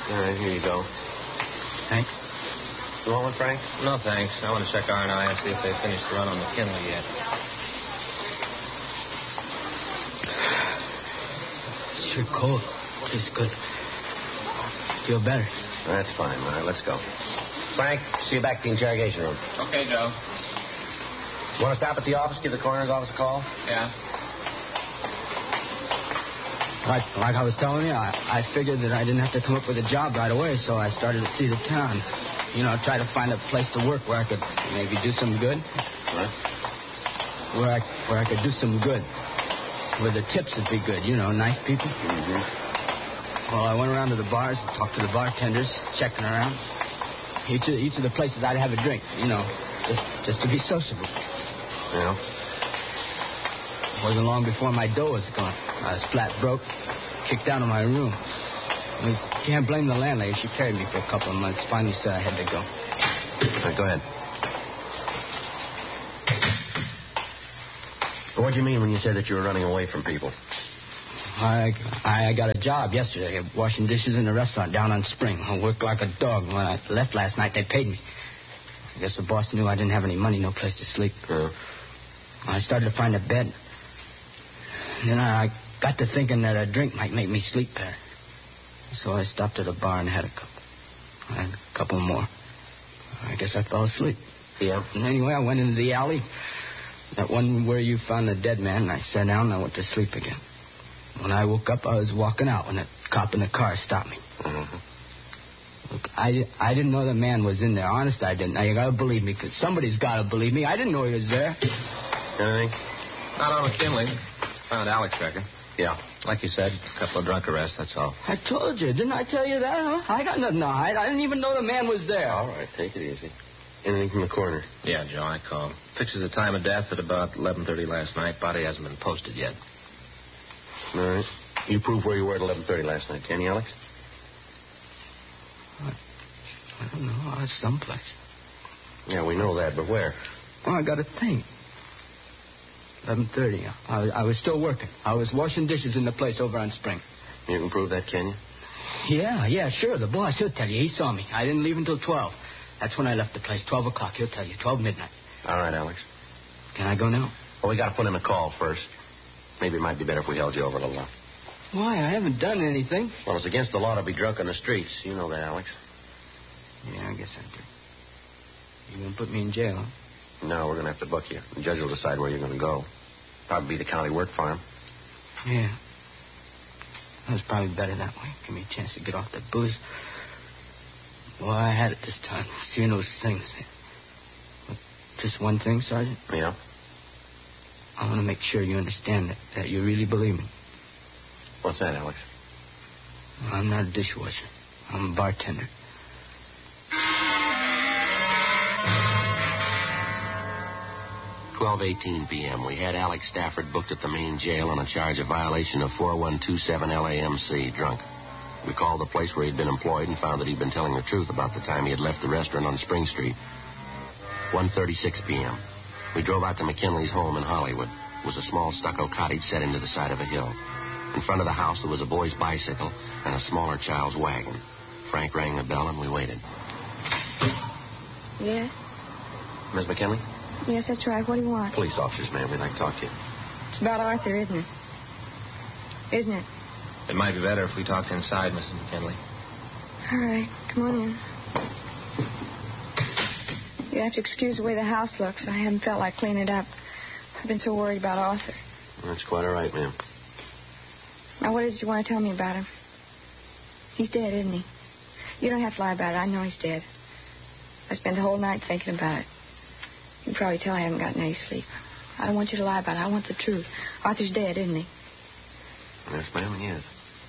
All right, here you go. Thanks. You want one, Frank? No, thanks. I want to check R&I and see if they finished the run on McKinley yet. Sure cold. Tastes good. Feel better. That's fine. All right, let's go. Frank, see you back at the interrogation room. Okay, Joe. You want to stop at the office, give the coroner's office a call? Yeah. Like I was telling you, I figured that I didn't have to come up with a job right away, so I started to see the town. You know, try to find a place to work where I could maybe do some good. What? Where I could do some good. Where the tips would be good, you know, nice people. Mm-hmm. Well, I went around to the bars, talked to the bartenders, checking around. Each of the places I'd have a drink, you know, just to be sociable. Yeah. It wasn't long before my dough was gone. I was flat broke, kicked out of my room. You can't blame the landlady. She carried me for a couple of months. Finally said I had to go. All right, go ahead. What do you mean when you said that you were running away from people? I got a job yesterday, washing dishes in a restaurant down on Spring. I worked like a dog. When I left last night, they paid me. I guess the boss knew I didn't have any money, no place to sleep. I started to find a bed. Then I got to thinking that a drink might make me sleep better. So I stopped at a bar and had a couple. I had a couple more. I guess I fell asleep. Yeah. And anyway, I went into the alley, that one where you found the dead man, and I sat down and I went to sleep again. When I woke up, I was walking out when the cop in the car stopped me. Mm-hmm. Look, I didn't know the man was in there. Honest, I didn't. Now, you got to believe me, because somebody's got to believe me. I didn't know he was there. Anything? Not on McKinley. Found Alex record. Yeah. Like you said, a couple of drunk arrests, that's all. I told you. Didn't I tell you that, huh? I got nothing to hide. I didn't even know the man was there. All right, take it easy. Anything from the coroner? Yeah, Joe, I called. Fixes the time of death at about 11:30 last night. Body hasn't been posted yet. All right. You prove where you were at 11:30 last night, can you, Alex? I don't know. I was someplace. Yeah, we know that, but where? Well, I got to think. 11:30. I was still working. I was washing dishes in the place over on Spring. You can prove that, can you? Yeah, sure. The boss, he'll tell you. He saw me. I didn't leave until 12. That's when I left the place. 12 o'clock. He'll tell you. 12 midnight. All right, Alex. Can I go now? Well, we got to put in a call first. Maybe it might be better if we held you over a little while. Why? I haven't done anything. Well, it's against the law to be drunk on the streets. You know that, Alex. Yeah, I guess I do. You gonna put me in jail, huh? No, we're going to have to book you. The judge will decide where you're going to go. Probably be the county work farm. Yeah. That was probably better that way. Give me a chance to get off the booze. Well, I had it this time. Seeing those things. Just one thing, Sergeant? Yeah? I want to make sure you understand that you really believe me. What's that, Alex? I'm not a dishwasher. I'm a bartender. 12:18 p.m. We had Alex Stafford booked at the main jail on a charge of violation of 4127 LAMC, drunk. We called the place where he'd been employed and found that he'd been telling the truth about the time he had left the restaurant on Spring Street. 1:36 p.m. We drove out to McKinley's home in Hollywood. It was a small stucco cottage set into the side of a hill. In front of the house, there was a boy's bicycle and a smaller child's wagon. Frank rang the bell and we waited. Yes? Miss McKinley? Yes, that's right. What do you want? Police officers, ma'am. We'd like to talk to you. It's about Arthur, isn't it? Isn't it? It might be better if we talked inside, Mrs. McKinley. All right. Come on in. You have to excuse the way the house looks. I haven't felt like cleaning it up. I've been so worried about Arthur. That's quite all right, ma'am. Now, what is it you want to tell me about him? He's dead, isn't he? You don't have to lie about it. I know he's dead. I spent the whole night thinking about it. You can probably tell I haven't gotten any sleep. I don't want you to lie about it. I want the truth. Arthur's dead, isn't he? Yes, ma'am, he is.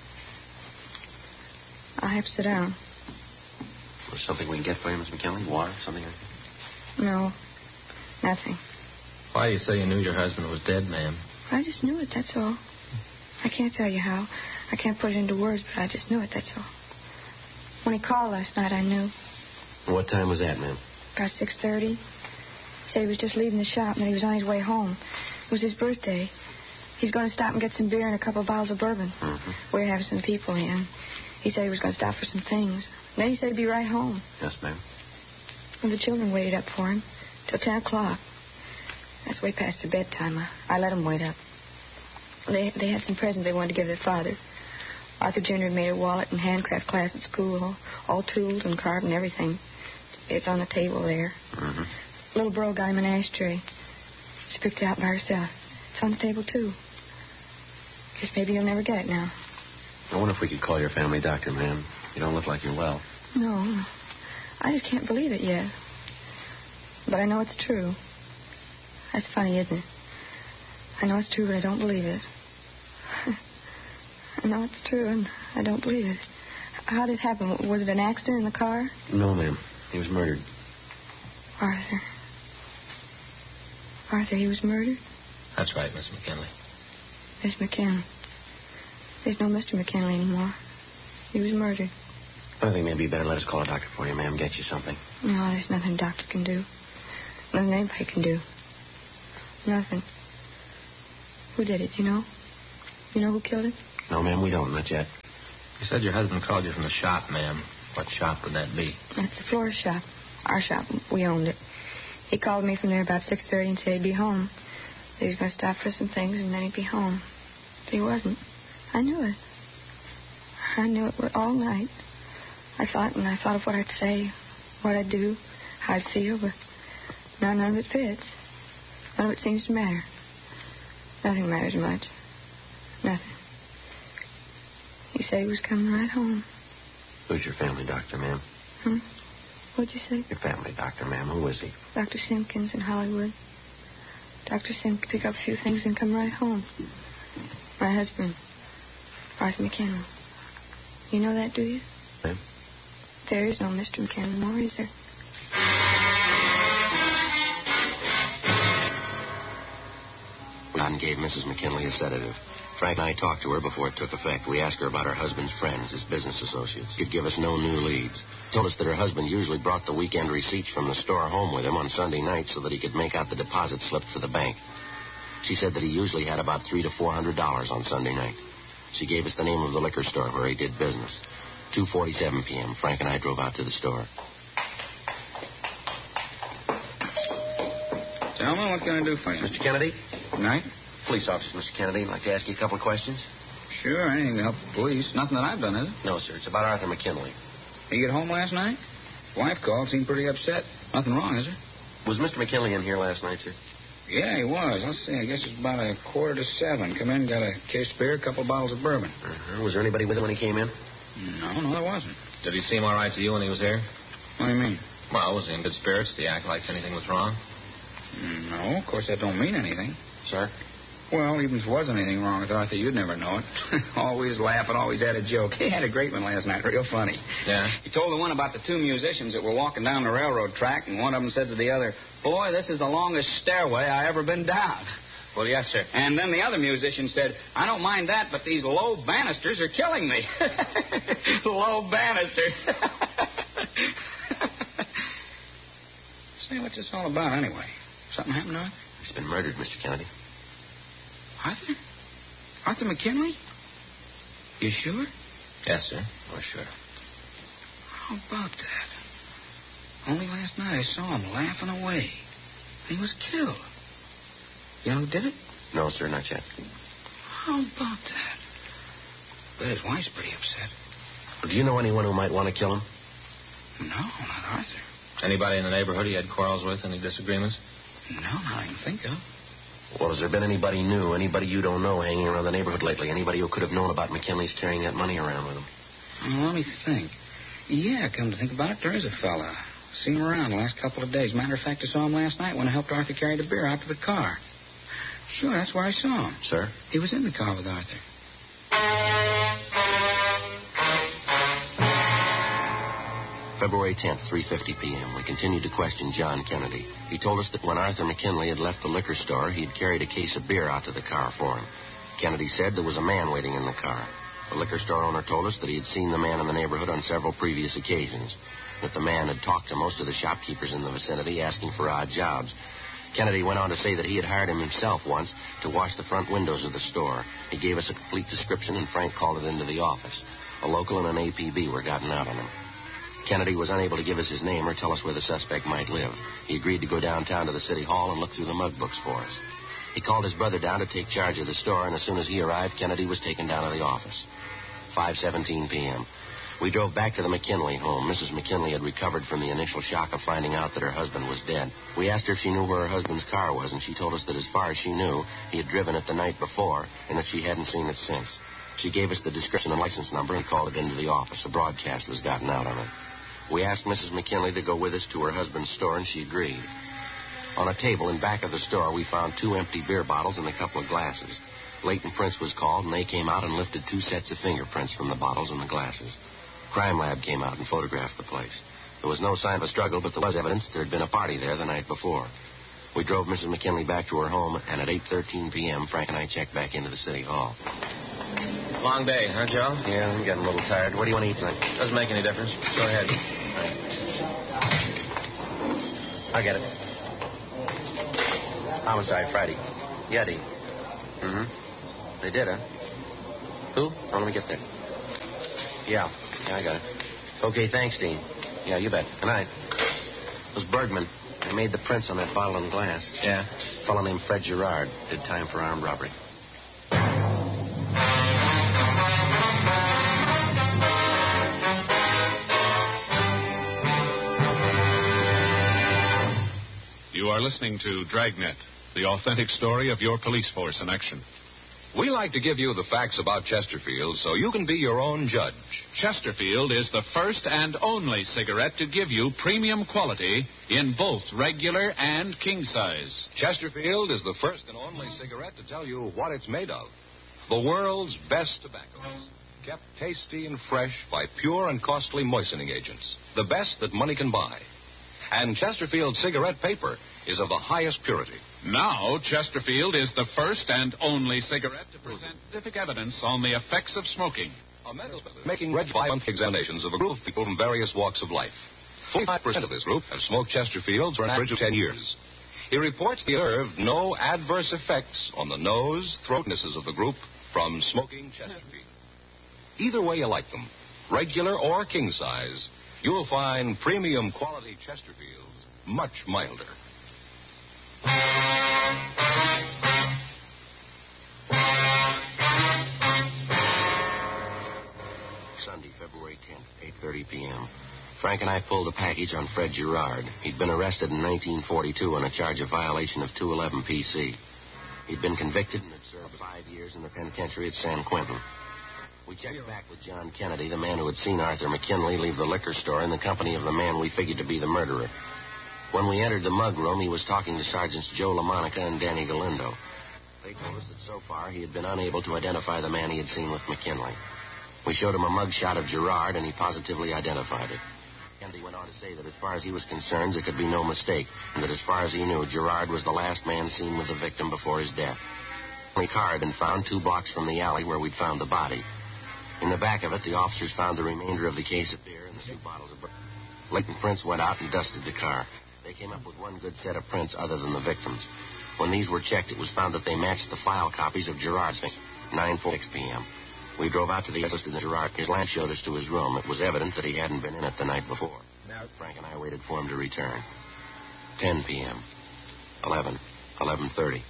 I'll have to sit down. Was something we can get for you, Miss McKinley? Water? Something like that? No. Nothing. Why do you say you knew your husband was dead, ma'am? I just knew it, that's all. I can't tell you how. I can't put it into words, but I just knew it, that's all. When he called last night, I knew. What time was that, ma'am? About 6:30. Said he was just leaving the shop and that he was on his way home. It was his birthday. He's going to stop and get some beer and a couple of bottles of bourbon. Mm-hmm. We're having some people in. He said he was going to stop for some things. Then he said he'd be right home. Yes, ma'am. And the children waited up for him till 10 o'clock. That's way past their bedtime. I let them wait up. They had some presents they wanted to give their father. Arthur Jr. had made a wallet and handcraft class at school, all tooled and carved and everything. It's on the table there. Mm-hmm. Little girl got him an ashtray. She picked it out by herself. It's on the table, too. Guess maybe you'll never get it now. I wonder if we could call your family doctor, ma'am. You don't look like you're well. No. I just can't believe it yet. But I know it's true. That's funny, isn't it? I know it's true, but I don't believe it. I know it's true, and I don't believe it. How did it happen? Was it an accident in the car? No, ma'am. He was murdered. Arthur. Arthur, he was murdered? That's right, Miss McKinley. Miss McKinley. There's no Mr. McKinley anymore. He was murdered. I think maybe you better let us call a doctor for you, ma'am. Get you something. No, there's nothing a doctor can do. Nothing anybody can do. Nothing. Who did it, you know? You know who killed him? No, ma'am, we don't. Not yet. You said your husband called you from the shop, ma'am. What shop would that be? That's the florist shop. Our shop. We owned it. He called me from there about 6:30 and said he'd be home. That he was going to stop for some things and then he'd be home. But he wasn't. I knew it. I knew it all night. I thought of what I'd say, what I'd do, how I'd feel, but now none of it fits. None of it seems to matter. Nothing matters much. Nothing. He said he was coming right home. Who's your family doctor, ma'am? What'd you say? Your family doctor, ma'am. Who is he? Dr. Simpkins in Hollywood. Dr. Simpkins pick up a few things and come right home. My husband, Arthur McKinley. You know that, do you? Ma'am? There is no Mr. McKinley anymore, is there? John gave Mrs. McKinley a sedative. Frank and I talked to her before it took effect. We asked her about her husband's friends, his business associates. He'd give us no new leads. Told us that her husband usually brought the weekend receipts from the store home with him on Sunday night so that he could make out the deposit slip for the bank. She said that he usually had about $300 to $400 on Sunday night. She gave us the name of the liquor store where he did business. 2:47 p.m. Frank and I drove out to the store. Gentlemen, what can I do for you? Mr. Kennedy? Good night. Police officer, Mr. Kennedy. I'd like to ask you a couple of questions. Sure, anything to help the police. Nothing that I've done, is it? No, sir. It's about Arthur McKinley. Did you get home last night? Wife called, seemed pretty upset. Nothing wrong, is there? Was Mr. McKinley in here last night, sir? Yeah, he was. Let's see, I guess it was about 6:45. Come in, got a case of beer, a couple of bottles of bourbon. Uh-huh. Was there anybody with him when he came in? No, there wasn't. Did he seem all right to you when he was here? What do you mean? Well, was he in good spirits? Did he act like anything was wrong? No, of course that don't mean anything. Sir? Well, even if there was anything wrong with Arthur, you'd never know it. Always laughing, always had a joke. He had a great one last night, real funny. Yeah? He told the one about the two musicians that were walking down the railroad track, and one of them said to the other, "Boy, this is the longest stairway I ever been down." Well, yes, sir. And then the other musician said, "I don't mind that, but these low banisters are killing me." Low banisters. Say, what's this all about anyway? Something happened to Arthur? He's been murdered, Mr. Kennedy. Arthur? Arthur McKinley? You sure? Yes, sir. Oh, sure. How about that? Only last night I saw him laughing away. He was killed. You know who did it? No, sir, not yet. How about that? But his wife's pretty upset. Do you know anyone who might want to kill him? No, not Arthur. Anybody in the neighborhood he had quarrels with? Any disagreements? No, not I can think of. Well, has there been anybody new, anybody you don't know hanging around the neighborhood lately? Anybody who could have known about McKinley's carrying that money around with him? Let me think. Yeah, come to think about it, there is a fella. Seen him around the last couple of days. Matter of fact, I saw him last night when I helped Arthur carry the beer out to the car. Sure, that's where I saw him. Sir? He was in the car with Arthur. February 10th, 3:50 p.m. We continued to question John Kennedy. He told us that when Arthur McKinley had left the liquor store, he'd carried a case of beer out to the car for him. Kennedy said there was a man waiting in the car. The liquor store owner told us that he had seen the man in the neighborhood on several previous occasions, that the man had talked to most of the shopkeepers in the vicinity asking for odd jobs. Kennedy went on to say that he had hired him himself once to wash the front windows of the store. He gave us a complete description, and Frank called it into the office. A local and an APB were gotten out on him. Kennedy was unable to give us his name or tell us where the suspect might live. He agreed to go downtown to the city hall and look through the mug books for us. He called his brother down to take charge of the store, and as soon as he arrived, Kennedy was taken down to the office. 5:17 p.m. We drove back to the McKinley home. Mrs. McKinley had recovered from the initial shock of finding out that her husband was dead. We asked her if she knew where her husband's car was, and she told us that as far as she knew, he had driven it the night before, and that she hadn't seen it since. She gave us the description and license number and called it into the office. A broadcast was gotten out on it. We asked Mrs. McKinley to go with us to her husband's store, and she agreed. On a table in back of the store, we found 2 empty beer bottles and a couple of glasses. Leighton Prince was called, and they came out and lifted 2 sets of fingerprints from the bottles and the glasses. Crime Lab came out and photographed the place. There was no sign of a struggle, but there was evidence there had been a party there the night before. We drove Mrs. McKinley back to her home, and at 8:13 p.m., Frank and I checked back into the city hall. Long day, huh, Joe? Yeah, I'm getting a little tired. What do you want to eat tonight? Doesn't make any difference. Go ahead. I'll get it. Homicide Friday. Yeti. Mm-hmm. They did, huh? Who? Oh, let me get there. Yeah, I got it. Okay, thanks, Dean. Yeah, you bet. Good night. It was Bergman. They made the prints on that bottle and glass. Yeah? A fellow named Fred Gerard did time for armed robbery. You are listening to Dragnet, the authentic story of your police force in action. We like to give you the facts about Chesterfield so you can be your own judge. Chesterfield is the first and only cigarette to give you premium quality in both regular and king size. Chesterfield is the first and only cigarette to tell you what it's made of. The world's best tobaccos, kept tasty and fresh by pure and costly moistening agents, the best that money can buy. And Chesterfield cigarette paper is of the highest purity. Now, Chesterfield is the first and only cigarette to present scientific evidence on the effects of smoking. A medical study making regular month examinations of a group of people from various walks of life. 45% of this group have smoked Chesterfields for an average of 10 years. He reports they observed no adverse effects on the nose, throatnesses of the group from smoking Chesterfield. Either way you like them, regular or king size, you'll find premium quality Chesterfields much milder. Sunday, February 10th, 8:30 p.m. Frank and I pulled a package on Fred Gerard. He'd been arrested in 1942 on a charge of violation of 211 PC. He'd been convicted and had served 5 years in the penitentiary at San Quentin. We checked back with John Kennedy, the man who had seen Arthur McKinley leave the liquor store in the company of the man we figured to be the murderer. When we entered the mug room, he was talking to Sergeants Joe LaMonica and Danny Galindo. They told us that so far he had been unable to identify the man he had seen with McKinley. We showed him a mug shot of Gerard, and he positively identified it. Kennedy went on to say that as far as he was concerned, there could be no mistake, and that as far as he knew, Gerard was the last man seen with the victim before his death. The car had been found 2 blocks from the alley where we'd found the body. In the back of it, the officers found the remainder of the case of beer and the 2 bottles of bourbon. Leighton Prince went out and dusted the car. They came up with 1 good set of prints other than the victim's. When these were checked, it was found that they matched the file copies of Gerard's face. 9:46 p.m. We drove out to the office of Gerard. His lamp showed us to his room. It was evident that he hadn't been in it the night before. Frank and I waited for him to return. 10 p.m. 11. 11:30.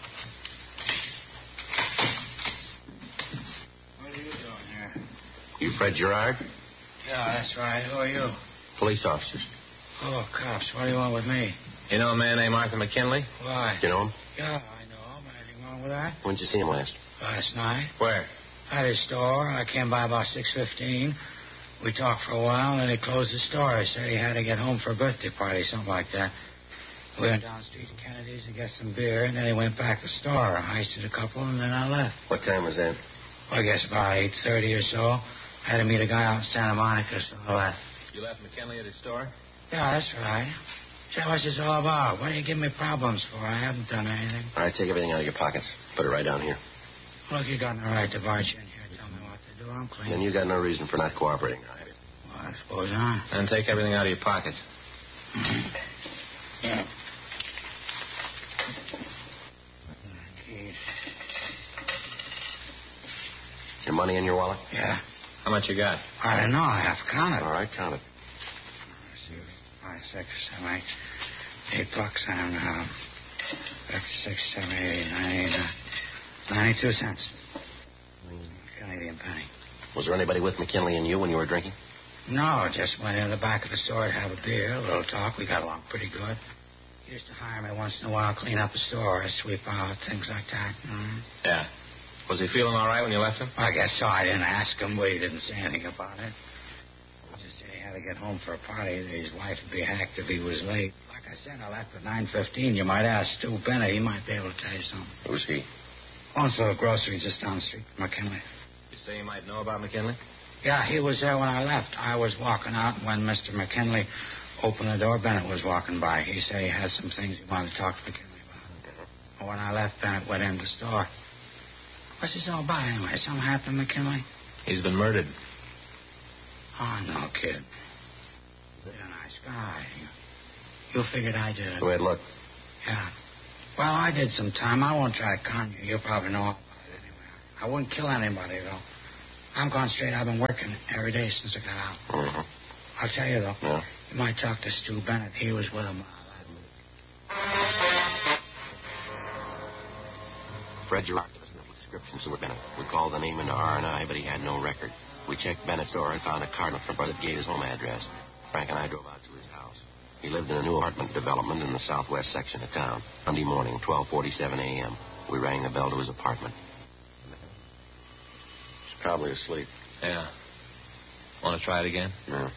What are you doing here? You Fred Gerard? Yeah, that's right. Who are you? Police officers. Oh, cops. What do you want with me? You know a man named Arthur McKinley? Why? Do you know him? Yeah, I know him. Anything wrong with that? When'd you see him last? Last night. Where? At his store. I came by about 6:15. We talked for a while, and then he closed the store. He said he had to get home for a birthday party, something like that. We went down the street to Kennedy's to get some beer, and then he went back to the store. I iced a couple, and then I left. What time was that? Well, I guess about 8:30 or so. I had to meet a guy out in Santa Monica, so I left. You left McKinley at his store? Yeah, that's right. Say, what's this all about? What do you give me problems for? I haven't done anything. All right, take everything out of your pockets. Put it right down here. Look, you got no right to barge in here and tell me what to do. I'm clean. Then you got no reason for not cooperating, all right? Well, I suppose not. And take everything out of your pockets. Yeah. Keys. Your money in your wallet? Yeah. How much you got? I don't know. I have to count it. All right, count it. Let's see. 5, 6, 7, 8. $8 and 6, 7, 8, 9, 92 cents. Canadian penny. Was there anybody with McKinley and you when you were drinking? No, just went in the back of the store to have a beer, a little talk. We got along pretty good. He used to hire me once in a while, clean up the store, sweep out, things like that. Mm-hmm. Yeah. Was he feeling all right when you left him? I guess so. I didn't ask him, but he didn't say anything about it. He just said he had to get home for a party. His wife would be hacked if he was late. Like I said, I left at 9:15. You might ask Stu Bennett. He might be able to tell you something. Who's he? Owns a grocery just down the street from McKinley. You say you might know about McKinley? Yeah, he was there when I left. I was walking out when Mr. McKinley opened the door. Bennett was walking by. He said he had some things he wanted to talk to McKinley about. When I left, Bennett went in the store. What's this all about anyway? Something happened, McKinley? He's been murdered. Oh, no, kid. You're a nice guy. You figured I did it. Go ahead, look. Yeah. Well, I did some time. I won't try to con you. You probably know all about it anyway. I wouldn't kill anybody, though. I'm going straight. I've been working every day since I got out. Mm-hmm. I'll tell you, though. Yeah. You might talk to Stu Bennett. He was with him. Fred Gerard doesn't have a description, so Bennett. We called the name into R&I, but he had no record. We checked Bennett's door and found a card in the front door that gave his home address. Frank and I drove out to his house. He lived in a new apartment development in the southwest section of town. Monday morning, 12:47 a.m. We rang the bell to his apartment. He's probably asleep. Yeah. Want to try it again? No.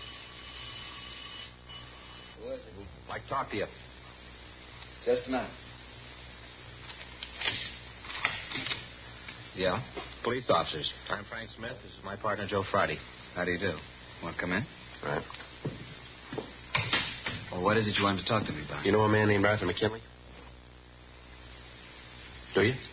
Who is it? I'd like to talk to you. Just a minute. Yeah? Police officers. I'm Frank Smith. This is my partner, Joe Friday. How do you do? Want to come in? Right. Well, what is it you wanted to talk to me about? You know a man named Arthur McKinley? Do you?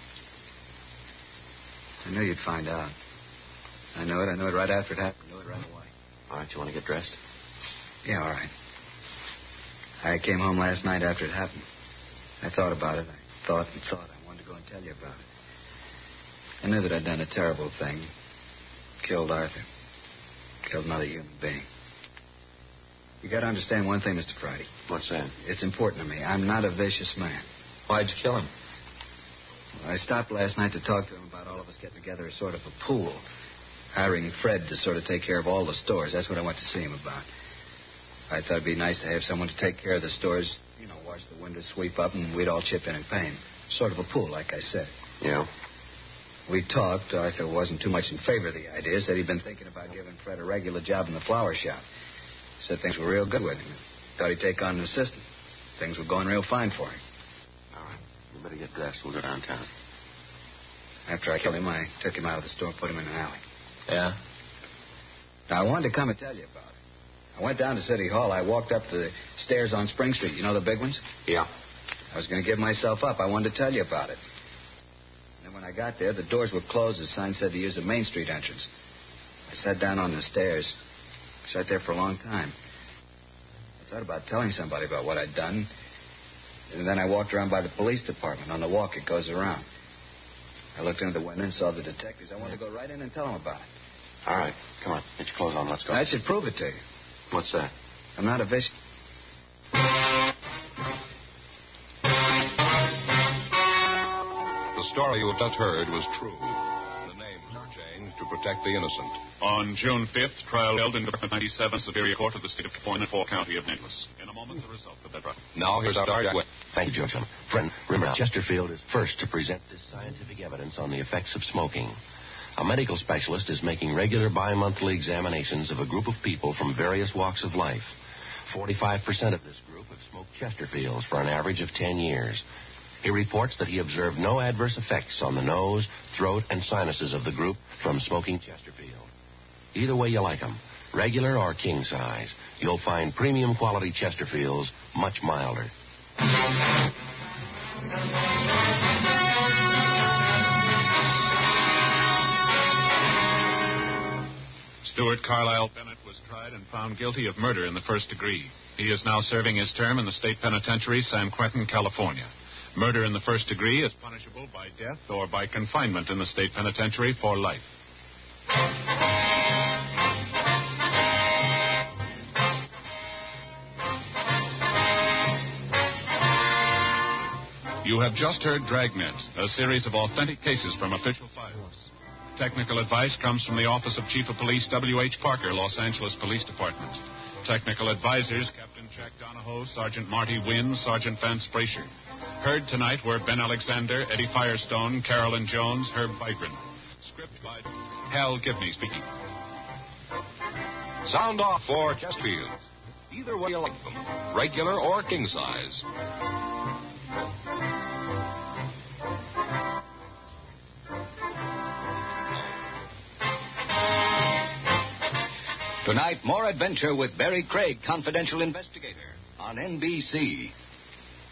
I knew you'd find out. I know it. I knew it right after it happened. I knew it right away. All right, you want to get dressed? Yeah, all right. I came home last night after it happened. I thought about it. I thought and thought. I wanted to go and tell you about it. I knew that I'd done a terrible thing. Killed Arthur. Killed another human being. You got to understand one thing, Mr. Friday. What's that? It's important to me. I'm not a vicious man. Why'd you kill him? Well, I stopped last night to talk to him about all of us getting together as sort of a pool. Hiring Fred to sort of take care of all the stores. That's what I went to see him about. I thought it'd be nice to have someone to take care of the stores, you know, wash the windows, sweep up, and we'd all chip in and pay him. Sort of a pool, like I said. Yeah. We talked. Arthur wasn't too much in favor of the idea. Said he'd been thinking about giving Fred a regular job in the flower shop. Said things were real good with him. Thought he'd take on an assistant. Things were going real fine for him. All right. You better get dressed. We'll go downtown. After I killed him, I took him out of the store and put him in an alley. Yeah? Now, I wanted to come and tell you about it. I went down to City Hall. I walked up the stairs on Spring Street. You know the big ones? Yeah. I was going to give myself up. I wanted to tell you about it. And then when I got there, the doors were closed. The sign said to use the Main Street entrance. I sat down on the stairs. Sat there for a long time. I thought about telling somebody about what I'd done. And then I walked around by the police department. On the walk, it goes around. I looked into the window and saw the detectives. I wanted to go right in and tell them about it. All right. Come on. Get your clothes on. Let's go. I should prove it to you. What's that? I'm not a vicious... The story you have just heard was true. The names were changed to protect the innocent. On June 5th, trial held in the 97th Superior Court of the State of California, Fall County of Nicholas. In a moment, the result of that trial. Now, here's our direct... Thank you, Judge. Friend, remember, Chesterfield is first to present this scientific evidence on the effects of smoking. A medical specialist is making regular bi-monthly examinations of a group of people from various walks of life. 45% of this group have smoked Chesterfields for an average of 10 years. He reports that he observed no adverse effects on the nose, throat, and sinuses of the group from smoking Chesterfield. Either way you like them, regular or king size, you'll find premium quality Chesterfields much milder. Stuart Carlisle Bennett was tried and found guilty of murder in the first degree. He is now serving his term in the state penitentiary, San Quentin, California. Murder in the first degree is punishable by death or by confinement in the state penitentiary for life. You have just heard Dragnet, a series of authentic cases from official files. Technical advice comes from the Office of Chief of Police W.H. Parker, Los Angeles Police Department. Technical advisors, Captain Jack Donahoe, Sergeant Marty Wynn, Sergeant Vance Frazier. Heard tonight were Ben Alexander, Eddie Firestone, Carolyn Jones, Herb Vigran. Script by Hal Gibney speaking. Sound off for Chesterfield. Either way you like them, regular or king size. Tonight, more adventure with Barry Craig, confidential investigator, on NBC.